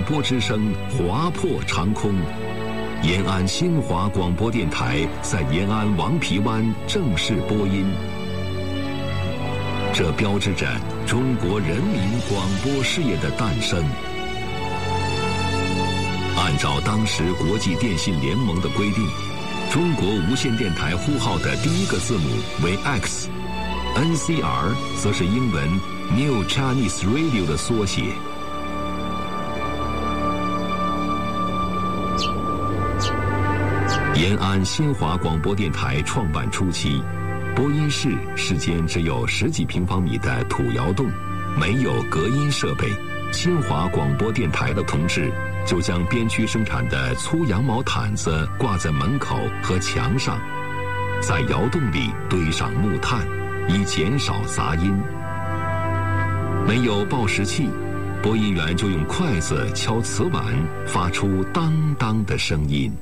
播之声划破长空。延安新华广播电台在延安王皮湾正式播音，这标志着中国人民广播事业的诞生。按照当时国际电信联盟的规定，中国无线电台呼号的第一个字母为 X，NCR 则是英文 New Chinese Radio 的缩写。延安新华广播电台创办初期，播音室是间只有10几平方米的土窑洞，没有隔音设备。新华广播电台的同志就将边区生产的粗羊毛毯子挂在门口和墙上，在窑洞里堆上木炭，以减少杂音。没有报时器，播音员就用筷子敲瓷碗，发出当当的声音。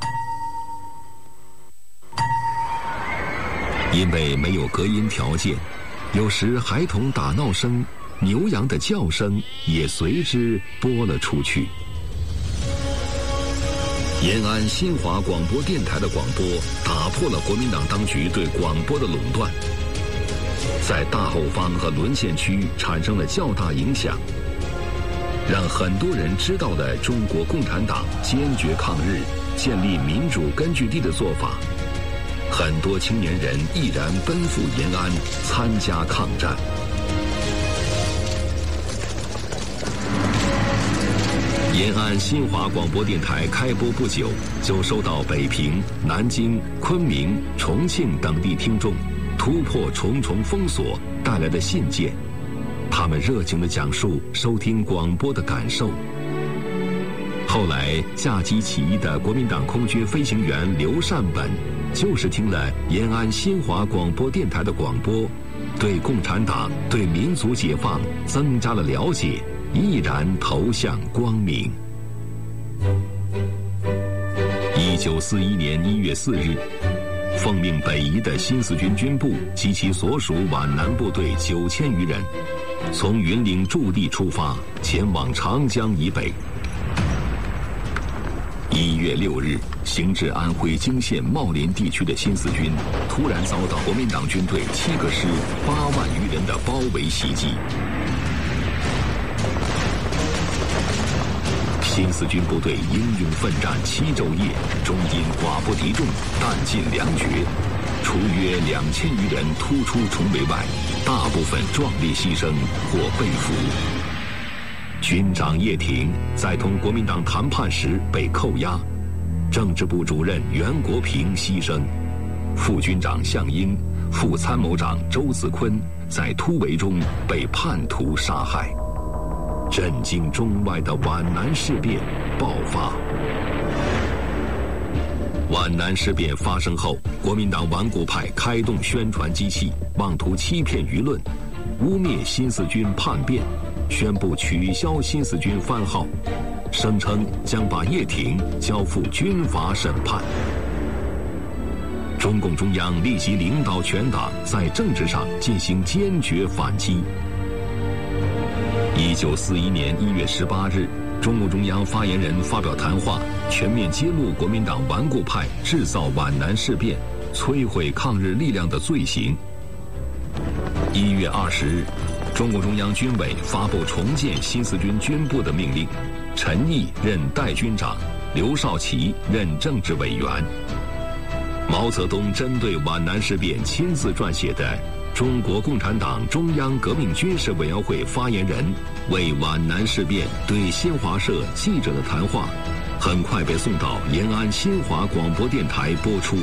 因为没有隔音条件，有时孩童打闹声、牛羊的叫声也随之播了出去。延安新华广播电台的广播打破了国民党当局对广播的垄断，在大后方和沦陷区产生了较大影响，让很多人知道了中国共产党坚决抗日、建立民主根据地的做法。很多青年人毅然奔赴延安参加抗战。延安新华广播电台开播不久，就收到北平、南京、昆明、重庆等地听众突破重重封锁带来的信件，他们热情地讲述收听广播的感受。后来驾机起义的国民党空军飞行员刘善本就是听了延安新华广播电台的广播，对共产党、对民族解放增加了了解，毅然投向光明。1941年1月4日，奉命北移的新四军军部及其所属皖南部队9000余人，从云岭驻地出发，前往长江以北。1月6日，行至安徽泾县茂林地区的新四军突然遭到国民党军队7个师8万余人的包围袭击。新四军部队英勇奋战7昼夜，终因寡不敌众，弹尽粮绝，除约2000余人突出重围外，大部分壮烈牺牲或被俘。军长叶挺在同国民党谈判时被扣押，政治部主任袁国平牺牲，副军长项英、副参谋长周自坤在突围中被叛徒杀害。震惊中外的皖南事变爆发。皖南事变发生后，国民党顽固派开动宣传机器，妄图欺骗舆论，污蔑新四军叛变，宣布取消新四军番号，声称将把叶挺交付军阀审判。中共中央立即领导全党在政治上进行坚决反击。1941年1月18日，中共中央发言人发表谈话，全面揭露国民党顽固派制造皖南事变、摧毁抗日力量的罪行。1月20日，中共中央军委发布重建新四军军部的命令，陈毅任代军长，刘少奇任政治委员。毛泽东针对皖南事变亲自撰写的中国共产党中央革命军事委员会发言人为皖南事变对新华社记者的谈话，很快被送到延安新华广播电台播出。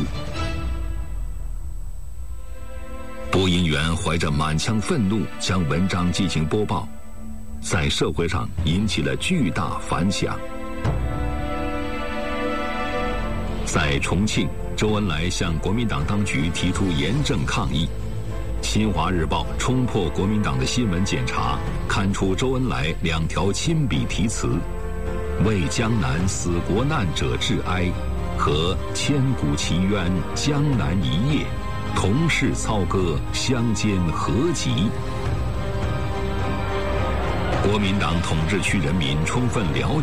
播音员怀着满腔愤怒将文章进行播报，在社会上引起了巨大反响。在重庆，周恩来向国民党当局提出严正抗议。新华日报冲破国民党的新闻检查，刊出周恩来2条亲笔题词：为江南死国难者致哀和千古奇冤江南一夜，同是操戈相煎何急。国民党统治区人民充分了解